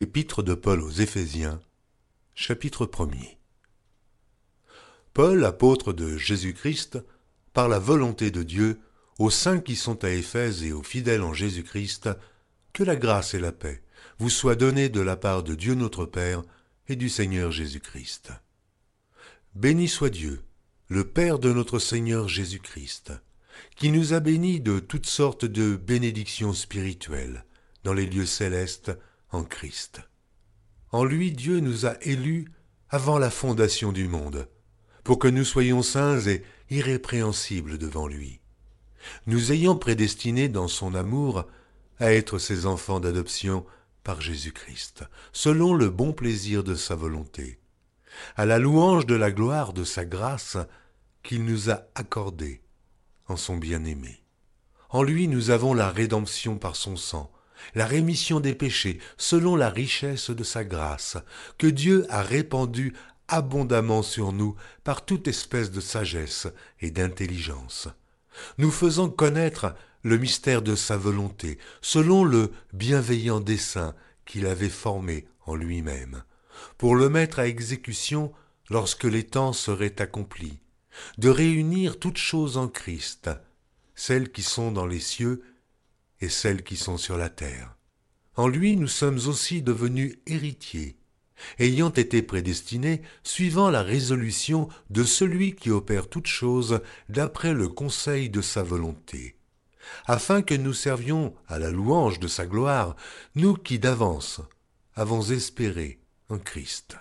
Épître de Paul aux Éphésiens, chapitre 1er. Paul, apôtre de Jésus-Christ, par la volonté de Dieu, aux saints qui sont à Éphèse et aux fidèles en Jésus-Christ, que la grâce et la paix vous soient données de la part de Dieu notre Père et du Seigneur Jésus-Christ. Béni soit Dieu, le Père de notre Seigneur Jésus-Christ, qui nous a bénis de toutes sortes de bénédictions spirituelles dans les lieux célestes en Christ. En lui, Dieu nous a élus avant la fondation du monde, pour que nous soyons saints et irrépréhensibles devant lui, nous ayant prédestinés dans son amour à être ses enfants d'adoption par Jésus-Christ, selon le bon plaisir de sa volonté, à la louange de la gloire de sa grâce qu'il nous a accordée en son bien-aimé. En lui nous avons la rédemption par son sang, la rémission des péchés selon la richesse de sa grâce, que Dieu a répandue abondamment sur nous par toute espèce de sagesse et d'intelligence, nous faisant connaître le mystère de sa volonté, selon le bienveillant dessein qu'il avait formé en lui-même, pour le mettre à exécution lorsque les temps seraient accomplis, de réunir toutes choses en Christ, celles qui sont dans les cieux et celles qui sont sur la terre. En lui nous sommes aussi devenus héritiers, ayant été prédestinés suivant la résolution de celui qui opère toutes choses d'après le conseil de sa volonté, afin que nous servions à la louange de sa gloire, nous qui d'avance avons espéré en Christ.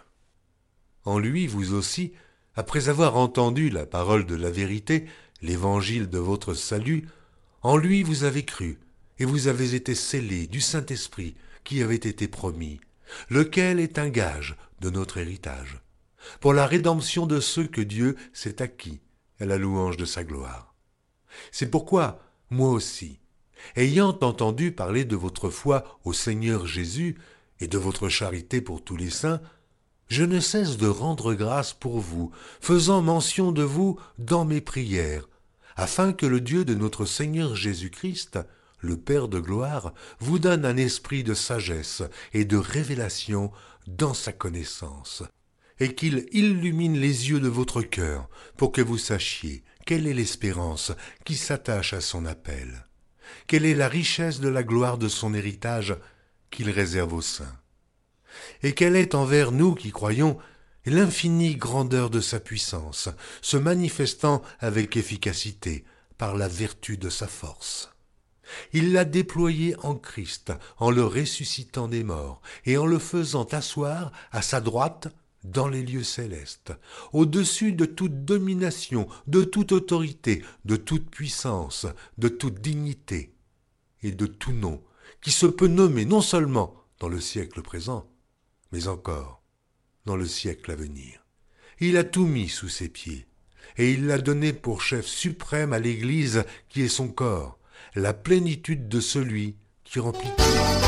En lui vous aussi, après avoir entendu la parole de la vérité, l'évangile de votre salut, en lui vous avez cru, et vous avez été scellés du Saint-Esprit qui avait été promis, lequel est un gage de notre héritage, pour la rédemption de ceux que Dieu s'est acquis à la louange de sa gloire. C'est pourquoi, moi aussi, ayant entendu parler de votre foi au Seigneur Jésus et de votre charité pour tous les saints, je ne cesse de rendre grâce pour vous, faisant mention de vous dans mes prières, afin que le Dieu de notre Seigneur Jésus-Christ, le Père de gloire, vous donne un esprit de sagesse et de révélation dans sa connaissance, et qu'il illumine les yeux de votre cœur, pour que vous sachiez quelle est l'espérance qui s'attache à son appel, quelle est la richesse de la gloire de son héritage qu'il réserve aux saints, et quelle est envers nous qui croyons l'infinie grandeur de sa puissance, se manifestant avec efficacité par la vertu de sa force. Il l'a déployé en Christ, en le ressuscitant des morts, et en le faisant asseoir à sa droite dans les lieux célestes, au-dessus de toute domination, de toute autorité, de toute puissance, de toute dignité, et de tout nom, qui se peut nommer non seulement dans le siècle présent, mais encore dans le siècle à venir. Il a tout mis sous ses pieds, et il l'a donné pour chef suprême à l'Église qui est son corps, la plénitude de celui qui remplit tout.